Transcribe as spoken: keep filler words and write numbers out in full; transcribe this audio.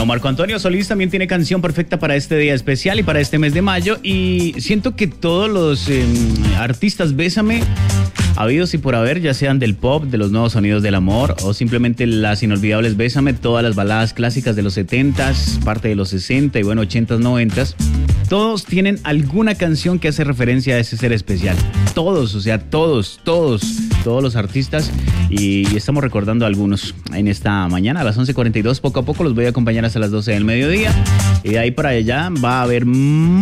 Bueno, Marco Antonio Solís también tiene canción perfecta para este día especial y para este mes de mayo. Y siento que todos los eh, artistas Bésame, habidos y por haber, ya sean del pop, de los nuevos sonidos del amor o simplemente las inolvidables Bésame, todas las baladas clásicas de los setentas, parte de los sesenta y bueno, ochentas, noventas, todos tienen alguna canción que hace referencia a ese ser especial. Todos, o sea, todos, todos, todos los artistas. Y, y estamos recordando algunos en esta mañana a las once cuarenta y dos. Poco a poco los voy a acompañar hasta las doce del mediodía. Y de ahí para allá va a haber